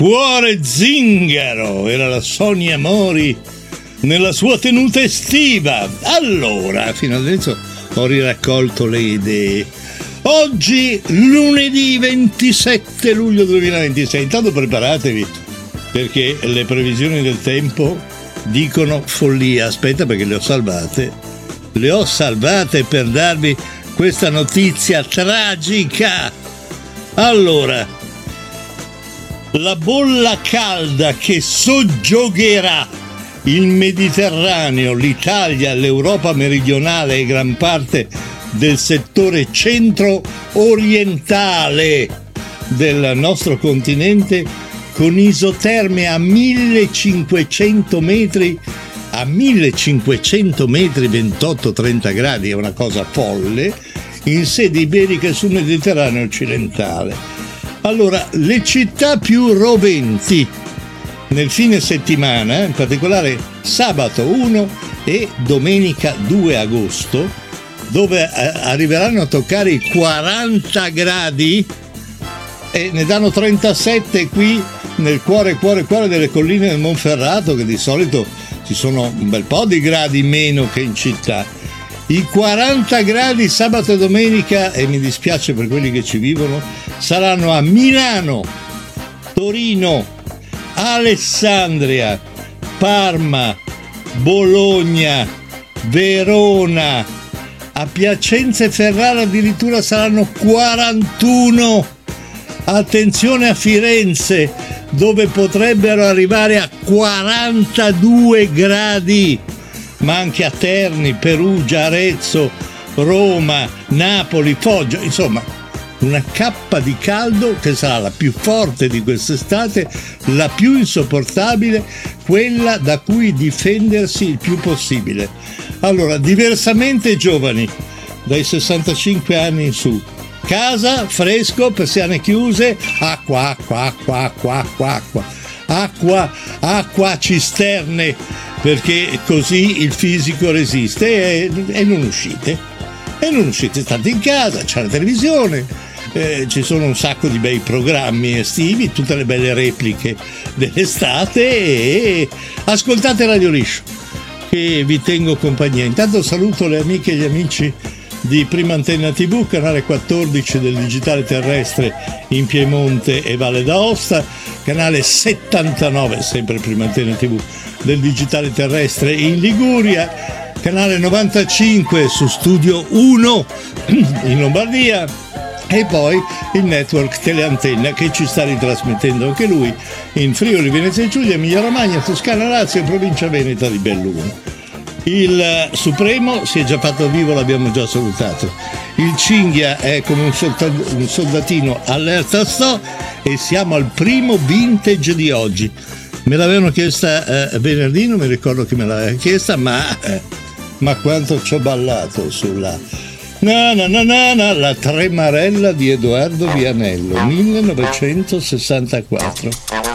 Cuore zingaro, era la Sonia Mori nella sua tenuta estiva. Allora, fino adesso ho riraccolto le idee. Oggi, lunedì 27 luglio 2026, intanto preparatevi, perché le previsioni del tempo dicono follia. Aspetta, perché le ho salvate per darvi questa notizia tragica. Allora, la bolla calda che soggiogherà il Mediterraneo, l'Italia, l'Europa meridionale e gran parte del settore centro-orientale del nostro continente, con isoterme a 1500 metri, 28-30 gradi, è una cosa folle, in sede iberica e sul Mediterraneo occidentale. Allora, le città più roventi nel fine settimana, in particolare sabato 1 e domenica 2 agosto, dove arriveranno a toccare i 40 gradi e ne danno 37 qui nel cuore delle colline del Monferrato, che di solito ci sono un bel po' di gradi meno che in città. I 40 gradi sabato e domenica, e mi dispiace per quelli che ci vivono, saranno a Milano, Torino, Alessandria, Parma, Bologna, Verona, a Piacenza e Ferrara addirittura saranno 41. Attenzione a Firenze, dove potrebbero arrivare a 42 gradi, ma anche a Terni, Perugia, Arezzo, Roma, Napoli, Foggia, insomma una cappa di caldo che sarà la più forte di quest'estate, la più insopportabile, quella da cui difendersi il più possibile. Allora, diversamente giovani, dai 65 anni in su, casa, fresco, persiane chiuse, acqua, cisterne, perché così il fisico resiste e non uscite. State in casa, c'è la televisione, ci sono un sacco di bei programmi estivi, tutte le belle repliche dell'estate, e ascoltate Radio Liscio, che vi tengo compagnia. Intanto saluto le amiche e gli amici di Prima Antenna TV, canale 14 del digitale terrestre in Piemonte e Valle d'Aosta, canale 79, sempre Prima Antenna TV, del digitale terrestre in Liguria, canale 95 su Studio 1 in Lombardia, e poi il network Teleantenna, che ci sta ritrasmettendo anche lui in Friuli, Venezia Giulia, Emilia Romagna, Toscana, Lazio e provincia veneta di Belluno. Il Supremo si è già fatto vivo, l'abbiamo già salutato. Il Cinghia è come un soldatino allerta sto, e siamo al primo vintage di oggi. Me l'avevano chiesta venerdì, non mi ricordo chi me l'aveva chiesta, ma quanto ci ho ballato sulla la Tremarella di Edoardo Vianello, 1964.